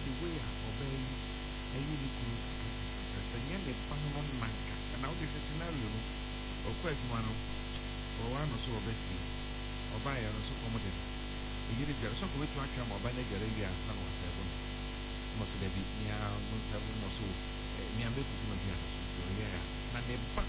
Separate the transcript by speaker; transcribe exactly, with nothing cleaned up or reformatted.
Speaker 1: the way I obey a unique as a young Panama manka, and now this scenario or quite one or one or so of it, or buy a so commodity. A year ago, so which one come or buy a Garagia and some or seven. Must there be near one seven or so, near Beku, yeah, and the